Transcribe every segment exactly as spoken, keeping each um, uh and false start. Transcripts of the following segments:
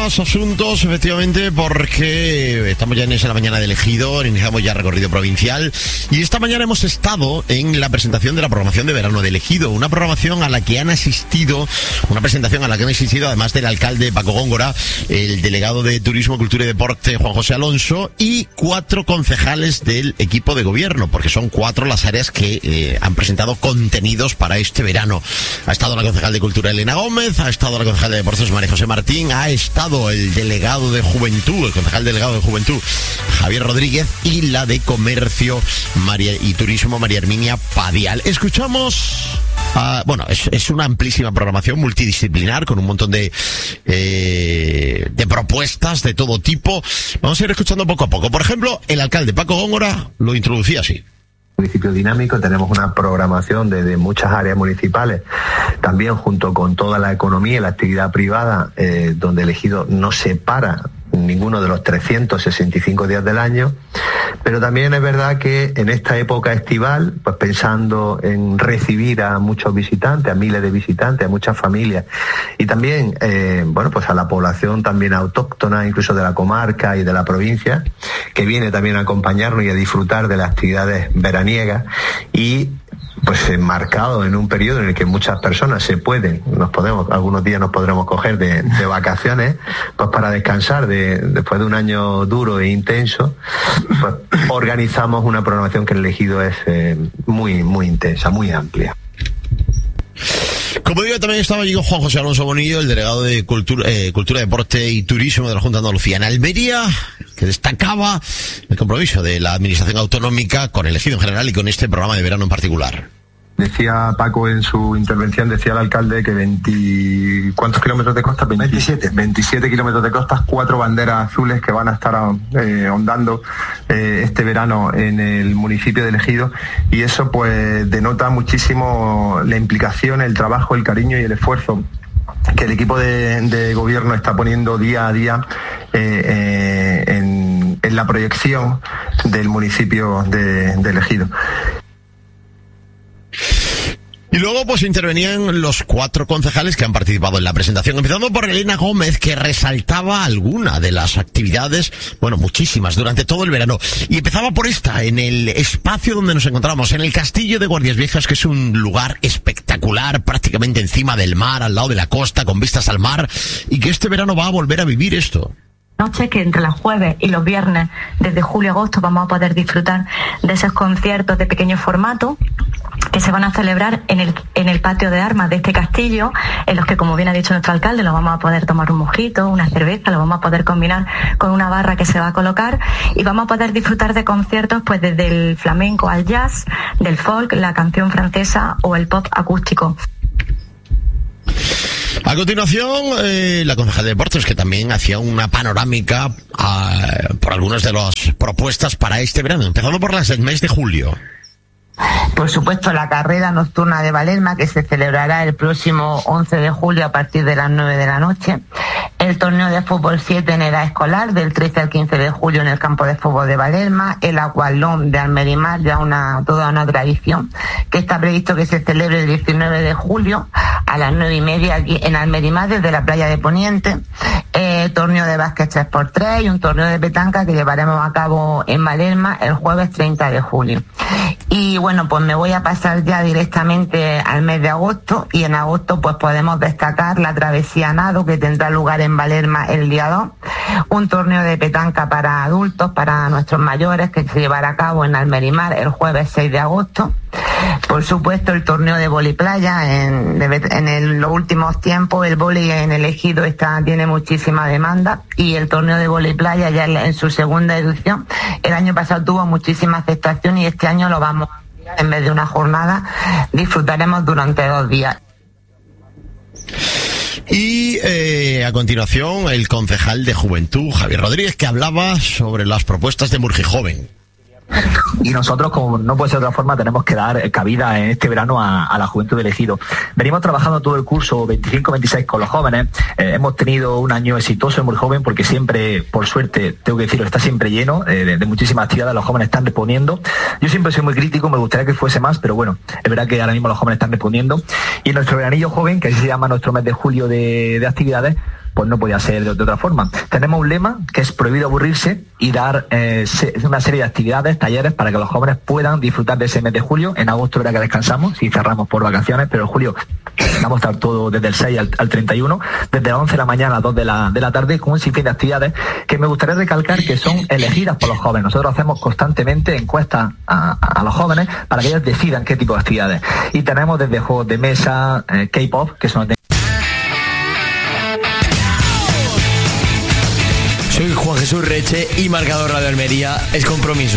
más asuntos, efectivamente, porque estamos ya en esa la mañana de Ejido, iniciamos ya recorrido provincial y esta mañana hemos estado en la presentación de la programación de verano de Ejido, una programación a la que han asistido, una presentación a la que han asistido además del alcalde Paco Góngora, el delegado de Turismo, Cultura y Deporte Juan José Alonso y cuatro concejales del equipo de gobierno, porque son cuatro las áreas que eh, han presentado contenidos para este verano. Ha estado la concejal de Cultura Elena Gómez, ha estado la concejal de Deportes María José Martín, ha estado el delegado de Juventud, el concejal delegado de Juventud, Javier Rodríguez, y la de Comercio María y Turismo, María Herminia Padial. Escuchamos, uh, bueno, es, es una amplísima programación multidisciplinar con un montón de, eh, de propuestas de todo tipo. Vamos a ir escuchando poco a poco. Por ejemplo, el alcalde Paco Góngora lo introducía así. Municipio dinámico, tenemos una programación de, de muchas áreas municipales, también junto con toda la economía y la actividad privada, eh, donde el Ejido no se para ninguno de los trescientos sesenta y cinco días del año, pero también es verdad que en esta época estival, pues pensando en recibir a muchos visitantes, a miles de visitantes, a muchas familias, y también, eh, bueno, pues a la población también autóctona, incluso de la comarca y de la provincia, que viene también a acompañarnos y a disfrutar de las actividades veraniegas, y pues enmarcado en un periodo en el que muchas personas se pueden, nos podemos, algunos días nos podremos coger de, de vacaciones, pues para descansar de, después de un año duro e intenso, pues organizamos una programación que el Ejido es eh, muy, muy intensa, muy amplia. Como digo, también estaba allí Juan José Alonso Bonillo, el delegado de Cultura, eh, Cultura, Deporte y Turismo de la Junta de Andalucía en Almería, que destacaba el compromiso de la Administración Autonómica con el Ejido en general y con este programa de verano en particular. Decía Paco en su intervención, decía el alcalde que veinte... ¿Cuántos kilómetros de costa? veintisiete. veintisiete kilómetros de costas, cuatro banderas azules que van a estar eh, ondando eh, este verano en el municipio de Ejido, y eso pues denota muchísimo la implicación, el trabajo, el cariño y el esfuerzo que el equipo de, de gobierno está poniendo día a día eh, eh, en, en la proyección del municipio de, de Ejido. Y luego pues intervenían los cuatro concejales que han participado en la presentación, empezando por Elena Gómez, que resaltaba alguna de las actividades, bueno, muchísimas, durante todo el verano. Y empezaba por esta, en el espacio donde nos encontramos, en el Castillo de Guardias Viejas, que es un lugar espectacular, prácticamente encima del mar, al lado de la costa, con vistas al mar, y que este verano va a volver a vivir esto. Noche que entre los jueves y los viernes, desde julio a agosto, vamos a poder disfrutar de esos conciertos de pequeño formato que se van a celebrar en el en el patio de armas de este castillo, en los que, como bien ha dicho nuestro alcalde, lo vamos a poder tomar un mojito, una cerveza, lo vamos a poder combinar con una barra que se va a colocar, y vamos a poder disfrutar de conciertos pues desde el flamenco al jazz, del folk, la canción francesa o el pop acústico. A continuación, eh, la concejal de Deportes, que también hacía una panorámica uh, por algunas de las propuestas para este verano, empezando por las del mes de julio. Por supuesto, la carrera nocturna de Valerma, que se celebrará el próximo once de julio a partir de las nueve de la noche. El torneo de fútbol siete en edad escolar, del trece al quince de julio en el campo de fútbol de Valerma. El aqualón de Almerimar, ya una, toda una tradición, que está previsto que se celebre el diecinueve de julio a las nueve y media aquí en Almerimar, desde la playa de Poniente. Eh, torneo de básquet tres por tres y un torneo de petanca que llevaremos a cabo en Valerma el jueves treinta de julio. Y bueno, pues me voy a pasar ya directamente al mes de agosto, y en agosto pues podemos destacar la travesía nado, que tendrá lugar en Valerma el día dos, un torneo de petanca para adultos, para nuestros mayores, que se llevará a cabo en Almerimar el jueves seis de agosto. Por supuesto, el torneo de voliplaya. En, en el, los últimos tiempos el vóley en el Ejido está, tiene muchísima demanda, y el torneo de voliplaya ya en, en su segunda edición el año pasado tuvo muchísima aceptación, y este año lo vamos a ampliar. En vez de una jornada, disfrutaremos durante dos días. Y eh, a continuación el concejal de Juventud, Javier Rodríguez, que hablaba sobre las propuestas de Murgijoven. Y nosotros, como no puede ser de otra forma, tenemos que dar cabida en este verano a, a la juventud del Ejido. Venimos trabajando todo el curso veinticinco veintiséis con los jóvenes. Eh, hemos tenido un año exitoso en Murgijoven, porque siempre, por suerte, tengo que decirlo, está siempre lleno eh, de, de muchísimas actividades. Los jóvenes están respondiendo. Yo siempre soy muy crítico, me gustaría que fuese más, pero bueno, es verdad que ahora mismo los jóvenes están respondiendo. Y en nuestro veranillo joven, que así se llama nuestro mes de julio de, de actividades, pues no podía ser de, de otra forma. Tenemos un lema que es prohibido aburrirse y dar eh, se, una serie de actividades, talleres para que los jóvenes puedan disfrutar de ese mes de julio. En agosto verá que descansamos y cerramos por vacaciones, pero en julio vamos a estar todo desde el seis al, al treinta y uno, desde las once de la mañana a dos de la, de la tarde, con un sinfín de actividades que me gustaría recalcar que son elegidas por los jóvenes. Nosotros hacemos constantemente encuestas a, a, a los jóvenes para que ellos decidan qué tipo de actividades. Y tenemos desde juegos de mesa, eh, K-pop, que son... Soy Juan Jesús Reche y Marcador Radio Almería es compromiso.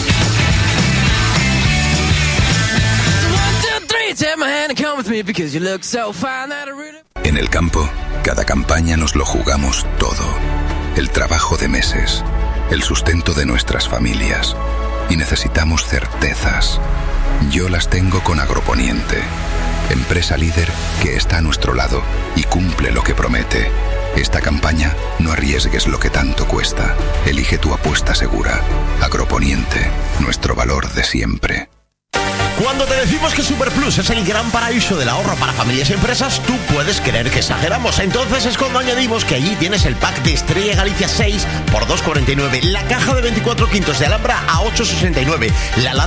En el campo, cada campaña nos lo jugamos todo. El trabajo de meses, el sustento de nuestras familias. Y necesitamos certezas. Yo las tengo con Agroponiente, empresa líder que está a nuestro lado y cumple lo que promete. Esta campaña, no arriesgues lo que tanto cuesta. Elige tu apuesta segura. Agroponiente, nuestro valor de siempre. Cuando te decimos que Superplus es el gran paraíso del ahorro para familias y empresas, tú puedes creer que exageramos. Entonces es cuando añadimos que allí tienes el pack de Estrella Galicia seis por dos cuarenta y nueve, la caja de veinticuatro quintos de Alhambra a ocho sesenta y nueve, la